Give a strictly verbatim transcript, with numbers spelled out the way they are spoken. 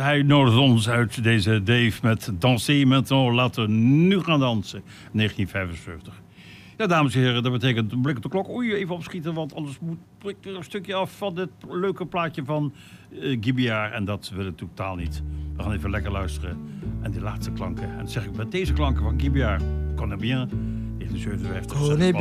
hij nodigt ons uit, deze Dave, met Danser maintenant, laten we nu gaan dansen. negentien vijfenzeventig. Ja, dames en heren, dat betekent een blik op de klok. Oei, even opschieten, want anders moet ik er een stukje af van dit leuke plaatje van uh, Gibiar. En dat wil ik totaal niet. We gaan even lekker luisteren. En die laatste klanken. En dat zeg ik met deze klanken van Gibiar. Connais bien. negenenzeventig.